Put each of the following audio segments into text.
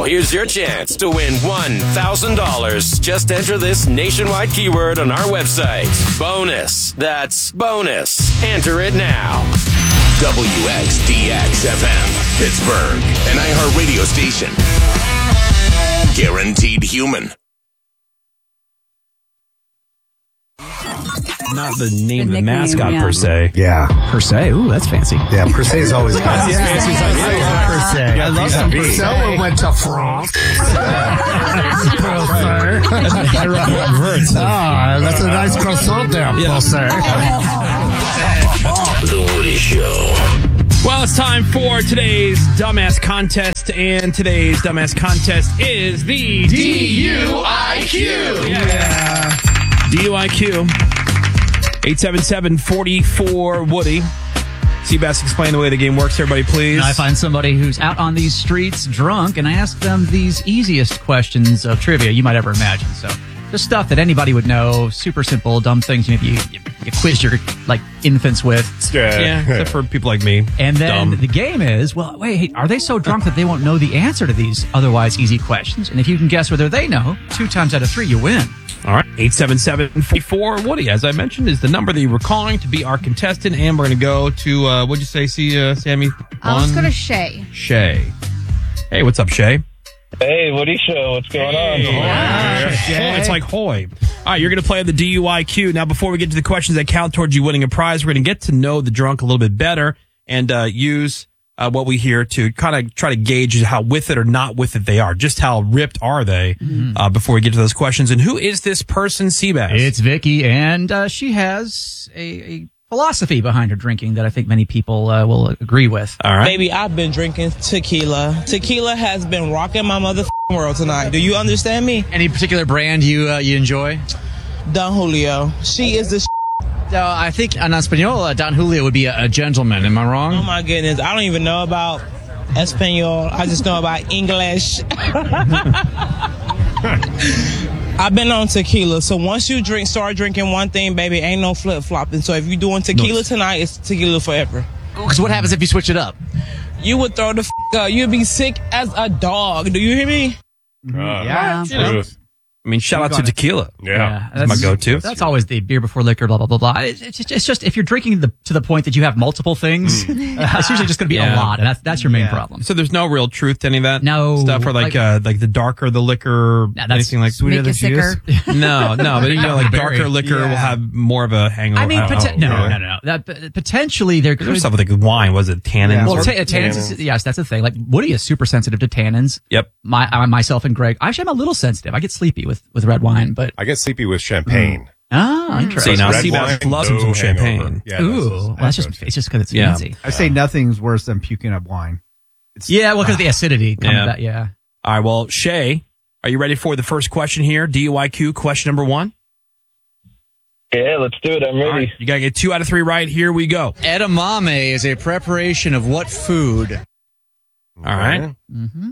Now, here's your chance to win $1,000. Just enter this nationwide keyword on our website. Bonus. That's bonus. Enter it now. WXDX-FM, Pittsburgh, an iHeartRadio station. Guaranteed human. Not the name of the nickname, mascot yeah. per se. Yeah. Per se. Ooh, that's fancy. Yeah, per se is always fancy. Per se. I love some per se. We went to France. That's a nice croissant there, per se. The Woody Show. Well, it's time for today's Dumbass Contest, and today's Dumbass Contest is the DUIQ. Yeah. DUIQ. 877-44-WOODY. Seabass, explain the way the game works, everybody, please. I find somebody who's out on these streets drunk, and I ask them these easiest questions of trivia you might ever imagine. So, just stuff that anybody would know, super simple, dumb things maybe you quiz your infants with. Yeah, except for people like me. And then Dumb. the game is, well, wait, are they so drunk that they won't know the answer to these otherwise easy questions? And if you can guess whether they know, 2 times out of 3, you win. All right, 877-44-WOODY, as I mentioned, is the number that you were calling to be our contestant. And we're going to go to, what'd you say, Sammy? Let's go to Shay. Shay. Hey, what's up, Shay? Hey, Woody Show, what's going on? It's like hoy. All right, you're going to play the DUIQ. Now, before we get to the questions that count towards you winning a prize, we're going to get to know the drunk a little bit better and use what we hear to kind of try to gauge how with it or not with it they are. Just how ripped are they before we get to those questions. And who is this person, Seabass? It's Vicky, and she has a philosophy behind her drinking that I think many people will agree with. All right. Baby, I've been drinking tequila. Tequila has been rocking my mother world tonight. Do you understand me? Any particular brand you enjoy? Don Julio. She is the I think en Espanol, Don Julio would be a gentleman. Am I wrong? Oh my goodness. I don't even know about Espanol. I just know about English. I've been on tequila. So once you start drinking one thing, baby, ain't no flip-flopping. So if you're doing tequila tonight, it's tequila forever. Because what happens if you switch it up? You would throw the up. You'd be sick as a dog. Do you hear me? Yeah. I mean, shout out to tequila. Yeah, that's my go-to. That's always the beer before liquor, blah, blah, blah, blah. It's just if you're drinking to the point that you have multiple things, it's usually just going to be a lot, and that's your main problem. So there's no real truth to any of that stuff, or like the darker the liquor, anything like Make you sicker. No, but you know, like darker liquor will have more of a hangover. I mean, no. Potentially there could There's stuff like wine. Was it tannins? Well, tannins. Yes, that's the thing. Like Woody is super sensitive to tannins. Yep. Myself and Greg. Actually, I'm a little sensitive. I get sleepy with red wine, but I get sleepy with champagne. Interesting. See, now Red Seabass wine, loves him some champagne. Yeah, Ooh, it's just because it's fancy. I say nothing's worse than puking up wine. Because of the acidity. Yeah. All right, well, Shay, are you ready for the first question here? DUIQ question number 1? Yeah, let's do it. I'm ready. All right, you got to get 2 out of 3 right. Here we go. Edamame is a preparation of what food? All right. Mm-hmm.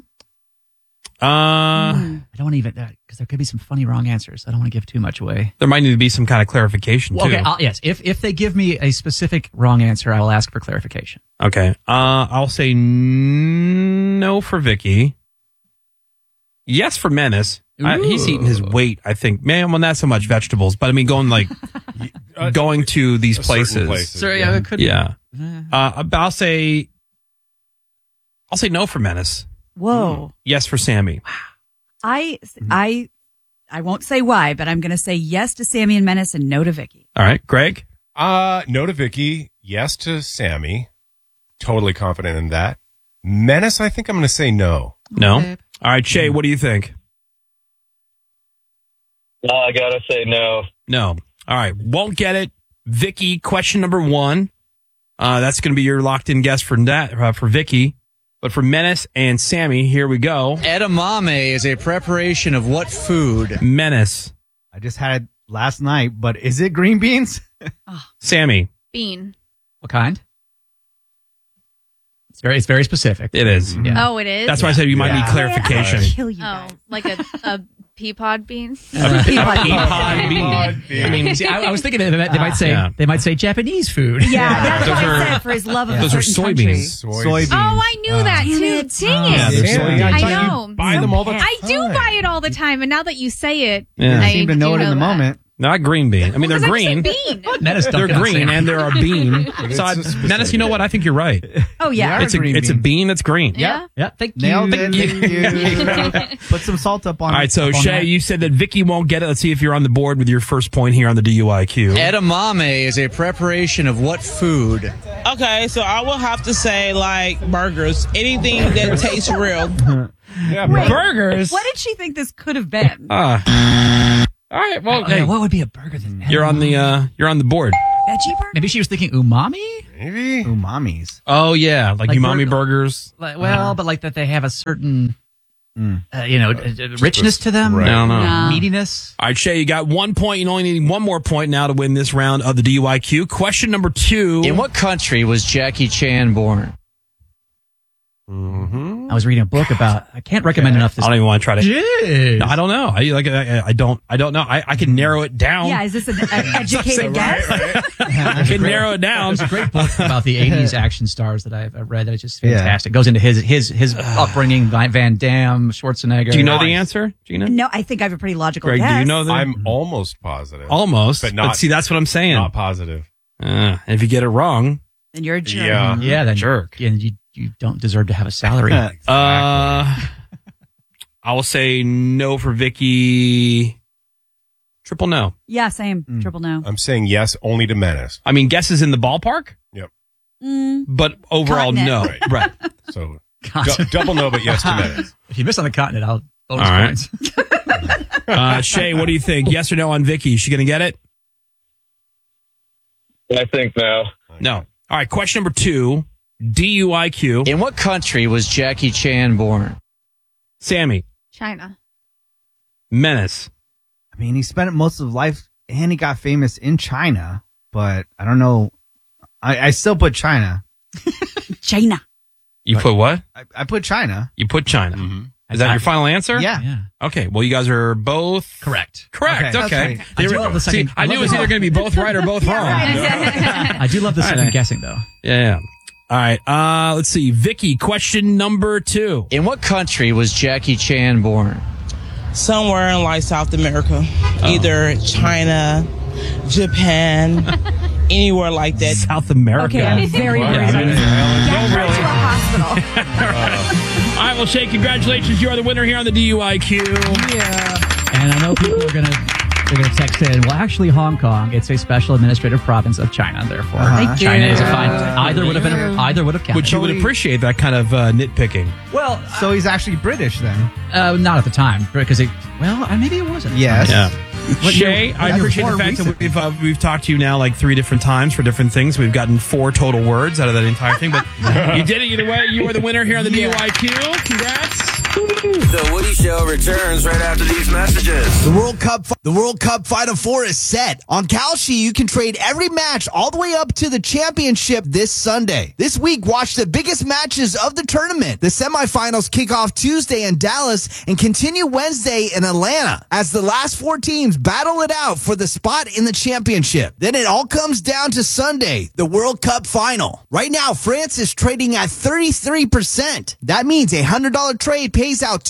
I don't want to even, because there could be some funny wrong answers. I don't want to give too much away. There might need to be some kind of clarification, too. Okay, yes. If they give me a specific wrong answer, I will ask for clarification. Okay. I'll say no for Vicky. Yes for Menace. He's eating his weight, I think. Man, well, not so much vegetables, but I mean, going to these places. So, yeah, it could Yeah. But I'll say no for Menace. Whoa. Yes for Sammy. I won't say why, but I'm going to say yes to Sammy and Menace and no to Vicky. All right, Greg? No to Vicky, yes to Sammy. Totally confident in that. Menace, I think I'm going to say no. No? All right, Shay, what do you think? I gotta say no. No. All right, won't get it. Vicky, question number 1. That's going to be your locked-in guess for that for Vicky. But for Menace and Sammy, here we go. Edamame is a preparation of what food? Menace. I just had it last night, but is it green beans? Sammy. Bean. What kind? It's very specific. It is. Yeah. Oh, it is? That's why I said you might need clarification. Kill you guys. Like a Peapod bean. Peapod bean. I mean, see, I was thinking that they might say Japanese food. Yeah, that's what I said for his love of those a are certain soybeans. country. Soybeans. Oh, I knew that too. Dang Yeah, it. they're Sammy, soybeans. I thought know. you buy them all the time. I do buy it all the time, and now that you say it, Yeah. I You seem to know it do in the that. moment. Not green bean. I mean, they're Because green. I said bean. Menace They're dunking on green, Sam. and they're a bean. So, It's a Menace, you know what? I think you're right. Oh, yeah. It's a green it's a bean. bean that's green. Yeah. Yeah, thank you. Nailed it. you. Thank you. Put some salt up on. All right, so up on Shay, that. you said that Vicky won't get it. Let's see if you're on the board with your first point here on the DUIQ. Edamame is a preparation of what food? Okay, so I will have to say like burgers, anything that tastes real. Yeah, Burgers. What did she think this could have been? All right, well, Hey, hey, what would be a burger then? you're on the board. Veggie burger? Maybe she was thinking umami. Maybe. Umamis. Oh yeah, like Like umami burgers. But like that they have a certain, richness to them. Right. I don't know. No. Meatiness. All right, Shay, you got 1 point. You only need one more point now to win this round of the DUIQ. Question number 2. In what country was Jackie Chan born? I was reading a book about. I can't recommend enough this. I don't even want to try to. Jeez. No, I don't know. I don't know. I can narrow it down. Yeah, is this an educated guess? I can narrow it down. There's a great book about the 80s action stars that I've read that is just fantastic. It goes into his upbringing, Van Damme, Schwarzenegger. Do you know the answer, Gina? No, I think I have a pretty logical Greg, guess. do you know the? I'm almost positive. Almost, But not- see, that's what I'm saying. Not positive. And if you get it wrong, Then you're a jerk. Yeah. Yeah, then Jerk. You don't deserve to have a salary. I will say no for Vicky. Triple no. Yeah, same. Triple no. I'm saying yes only to Menace. I mean, guesses in the ballpark, Yep. but overall Continent. no. Right. So Continent. double no, but yes to Menace. If you miss on the continent, I'll bonus All right. points. Shay, what do you think? Yes or no on Vicky? Is she going to get it? I think no. No. All right. Question number 2. DUIQ. In what country was Jackie Chan born? Sammy. China. Menace. I mean, he spent most of his life and he got famous in China, but I don't know. I still put China. China. You put what? I put China. You put China. Mm-hmm. Is that your final answer? Yeah. Okay. Well, you guys are both Correct. Correct. Okay. Okay. That's I do love the second- See, I knew it was either going to be both right or both wrong. I do love the second guessing, though. Yeah. All right. Let's see. Vicky, question number 2. In what country was Jackie Chan born? Somewhere in like South America, either China, Japan, anywhere like that. South America. Okay, I'm very worried about this. Get her to a hospital. All right. Well, Shay, congratulations. You are the winner here on the DUIQ. And I know people are going to text in, well, actually, Hong Kong, it's a special administrative province of China, therefore. Thank China you. is a fine. Either would have counted. Which you would appreciate that kind of nitpicking. Well, So he's actually British then. not at the time, because maybe it wasn't. Yes. Yeah. But Shay, you're- I you're appreciate the more fact that recent. we've talked to you now like 3 different times for different things. We've gotten 4 total words out of that entire thing, but you did it either way. You are the winner here on the DUIQ. Congrats. The Woody Show returns right after these messages. The World Cup Final Four is set. On Kalshi, you can trade every match all the way up to the championship this Sunday. This week, watch the biggest matches of the tournament. The semifinals kick off Tuesday in Dallas and continue Wednesday in Atlanta as the last 4 teams battle it out for the spot in the championship. Then it all comes down to Sunday, the World Cup Final. Right now, France is trading at 33%. That means a $100 trade pays out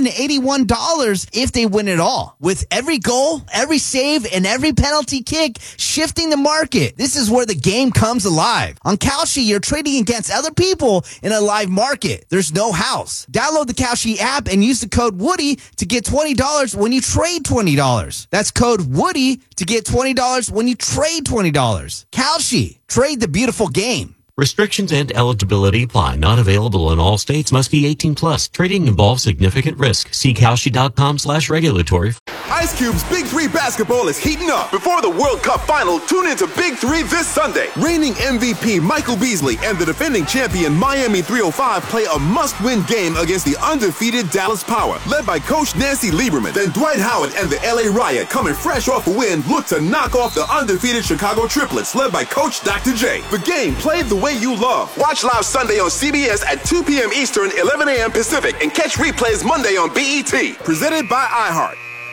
$281 if they win it all. With every goal, every save, and every penalty kick shifting the market, this is where the game comes alive. On Kalshi, you're trading against other people in a live market. There's no house. Download the Kalshi app and use the code Woody to get $20 when you trade $20. That's code Woody to get $20 when you trade $20. Kalshi, trade the beautiful game. Restrictions and eligibility apply. Not available in all states. Must be 18 plus. Trading involves significant risk. See Kalshi.com/regulatory. Ice Cube's Big 3 basketball is heating up. Before the World Cup final, tune into Big 3 this Sunday. Reigning MVP Michael Beasley and the defending champion Miami 305 play a must-win game against the undefeated Dallas Power, led by Coach Nancy Lieberman. Then Dwight Howard and the LA Riot, coming fresh off a win, look to knock off the undefeated Chicago Triplets, led by Coach Dr. J. The game played the way you love. Watch live Sunday on CBS at 2 p.m. Eastern, 11 a.m. Pacific, and catch replays Monday on BET. Presented by iHeart.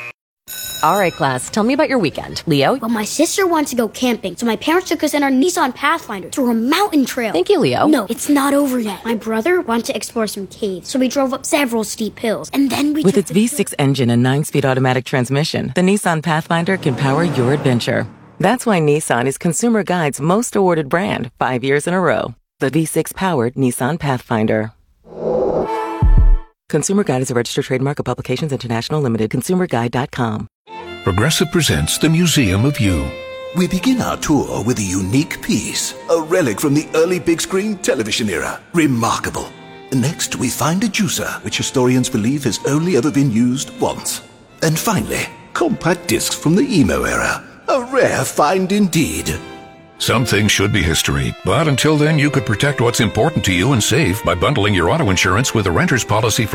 All right, class, tell me about your weekend. Leo? Well, my sister wants to go camping, so my parents took us in our Nissan Pathfinder through a mountain trail. Thank you, Leo. No, it's not over yet. My brother wanted to explore some caves, so we drove up several steep hills, and then we With its V6 engine and 9-speed automatic transmission, the Nissan Pathfinder can power your adventure. That's why Nissan is Consumer Guide's most awarded brand 5 years in a row. The V6-powered Nissan Pathfinder. Consumer Guide is a registered trademark of Publications International Limited. ConsumerGuide.com. Progressive presents the Museum of You. We begin our tour with a unique piece, a relic from the early big screen television era. Remarkable. Next, we find a juicer, which historians believe has only ever been used once. And finally, compact discs from the emo era. A rare find indeed. Some things should be history, but until then you could protect what's important to you and save by bundling your auto insurance with a renter's policy from